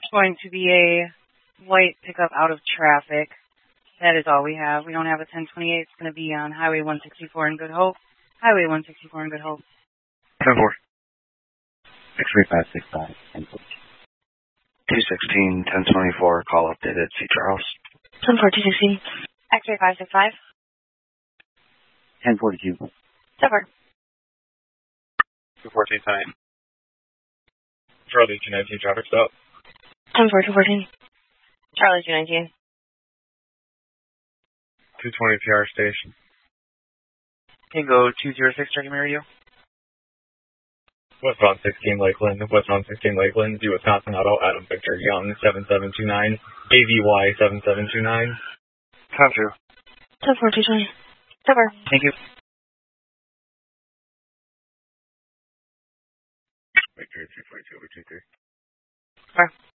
going to be a white pickup out of traffic. That is all we have. We don't have a 1028. It's going to be on Highway 164 in Good Hope. Highway 164 in Good Hope. 10-4. X-ray 565. 216, 1024, call updated, C. Charles. 10-4, 216. X-ray 565. 1042. 10-4. 214 tonight. Charlie 219 traffic stop. 10-4, 214. Charlie 219. 220 PR station. Tango 206, checking my radio. Westbound 16 Lakeland, westbound 16 Lakeland, the Wisconsin Auto, Adam Victor Young, 7729, AVY 7729. 10-2. 10-4, 220. 10-4. Thank you. Victor 242 over 23. 4.